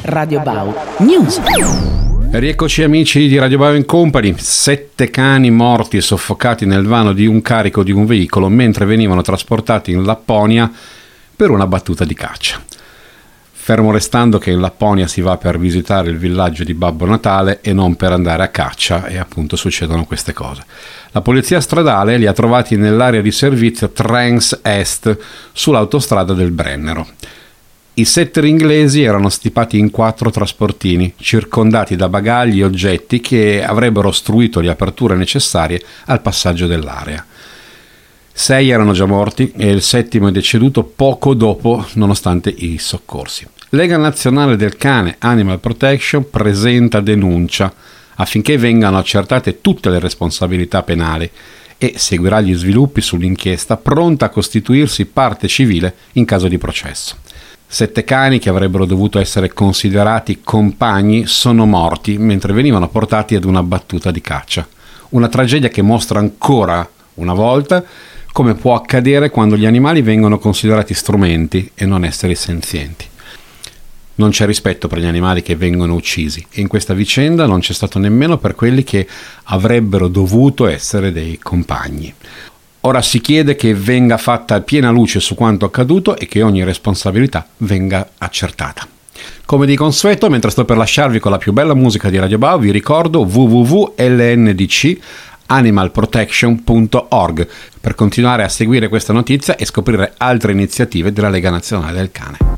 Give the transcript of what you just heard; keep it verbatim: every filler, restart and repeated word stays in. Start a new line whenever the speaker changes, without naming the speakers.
Radio Bau News.
Rieccoci amici di Radio Bau Company. Sette cani morti e soffocati nel vano di un carico di un veicolo mentre venivano trasportati in Lapponia per una battuta di caccia. Fermo restando che in Lapponia si va per visitare il villaggio di Babbo Natale e non per andare a caccia, e appunto succedono queste cose. La polizia stradale li ha trovati nell'area di servizio Trans Est sull'autostrada del Brennero. I setter inglesi erano stipati in quattro trasportini, circondati da bagagli e oggetti che avrebbero ostruito le aperture necessarie al passaggio dell'area. Sei erano già morti e il settimo è deceduto poco dopo, nonostante i soccorsi. Lega Nazionale del Cane Animal Protection presenta denuncia affinché vengano accertate tutte le responsabilità penali e seguirà gli sviluppi sull'inchiesta, pronta a costituirsi parte civile in caso di processo. Sette cani che avrebbero dovuto essere considerati compagni sono morti mentre venivano portati ad una battuta di caccia. Una tragedia che mostra ancora una volta come può accadere quando gli animali vengono considerati strumenti e non esseri senzienti. Non c'è rispetto per gli animali che vengono uccisi e in questa vicenda non c'è stato nemmeno per quelli che avrebbero dovuto essere dei compagni. Ora si chiede che venga fatta piena luce su quanto accaduto e che ogni responsabilità venga accertata. Come di consueto, mentre sto per lasciarvi con la più bella musica di Radio Bau, vi ricordo w w w punto l n d c animal protection punto org per continuare a seguire questa notizia e scoprire altre iniziative della Lega Nazionale del Cane.